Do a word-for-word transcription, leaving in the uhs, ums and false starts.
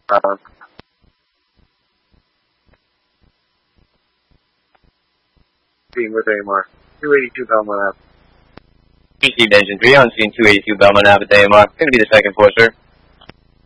Uh, Team with A M R. two eighty-two Belmont Ave. Received engine three on scene two eighty-two Belmont Ave at A M R. Going to be the second floor, sir.